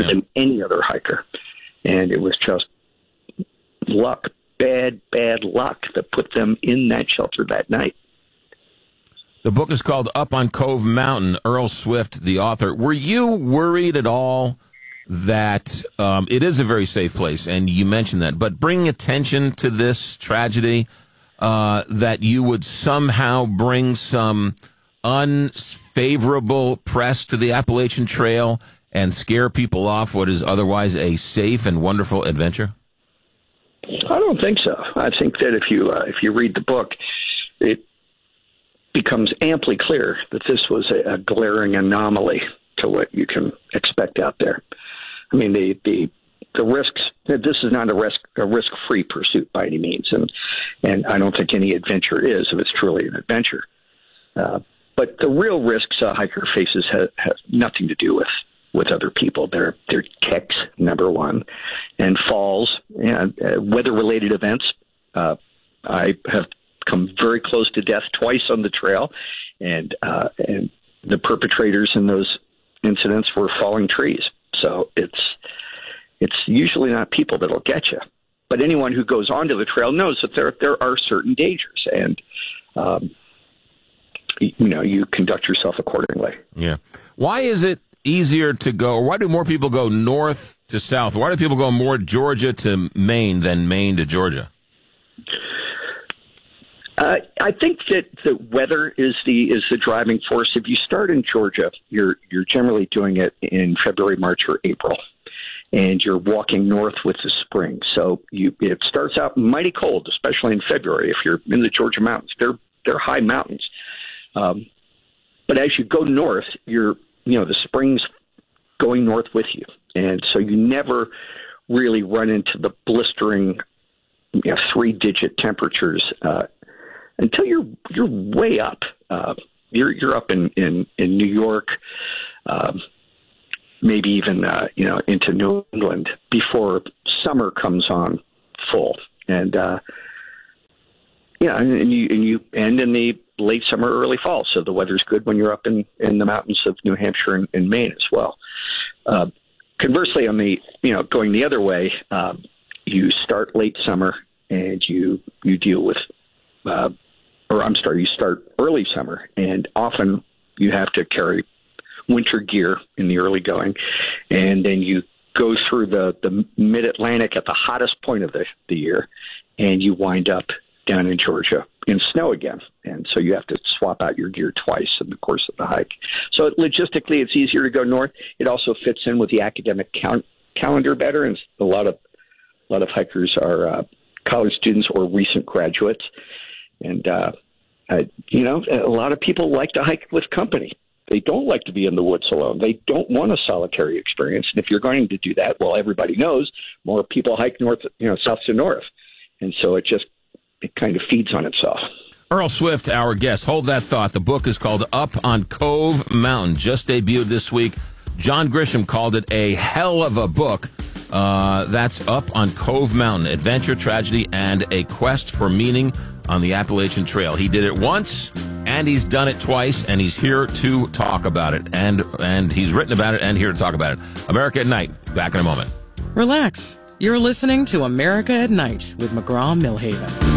than any other hiker. And it was just luck, bad luck that put them in that shelter that night. The book is called Up on Cove Mountain. Earl Swift, the author. Were you worried at all that it is a very safe place, and you mentioned that, but bringing attention to this tragedy, that you would somehow bring some unfavorable press to the Appalachian Trail and scare people off what is otherwise a safe and wonderful adventure? I don't think so. I think that if you read the book, it becomes amply clear that this was a glaring anomaly to what you can expect out there. I mean, the risks. This is not a risk-free pursuit by any means, and I don't think any adventure is if it's truly an adventure. But the real risks a hiker faces have nothing to do with other people. They're kicks, number one, and falls, and weather-related events. I have come very close to death twice on the trail, and the perpetrators in those incidents were falling trees. So it's usually not people that'll get you, but anyone who goes onto the trail knows that there are certain dangers, and you conduct yourself accordingly. Yeah. Why is it easier to go, or why do more people go north to south? Why do people go more Georgia to Maine than Maine to Georgia? I think that the weather is the driving force. If you start in Georgia, you're generally doing it in February, March, or April, and you're walking north with the spring. So it starts out mighty cold, especially in February. If you're in the Georgia mountains, they're high mountains. But as you go north, the spring's going north with you, and so you never really run into the blistering, 3-digit temperatures until you're way up. You're up in New York, maybe even into New England before summer comes on full, and you end in the late summer, early fall. So the weather's good when you're up in the mountains of New Hampshire and Maine as well. Conversely, on the going the other way, you start late summer and you deal with. You start early summer, and often you have to carry winter gear in the early going, and then you go through the mid-Atlantic at the hottest point of the year, and you wind up down in Georgia in snow again, and so you have to swap out your gear twice in the course of the hike. So logistically, it's easier to go north. It also fits in with the academic calendar better, and a lot of hikers are college students or recent graduates. And, a lot of people like to hike with company. They don't like to be in the woods alone. They don't want a solitary experience. And if you're going to do that, well, everybody knows more people hike north, south to north. And so it kind of feeds on itself. Earl Swift, our guest. Hold that thought. The book is called Up on Cove Mountain, just debuted this week. John Grisham called it a hell of a book. That's Up on Cove Mountain, adventure, tragedy, and a quest for meaning on the Appalachian Trail. He did it once, and he's done it twice, and he's here to talk about it. And he's written about it and here to talk about it. America at Night, back in a moment. Relax. You're listening to America at Night with McGraw-Milhaven.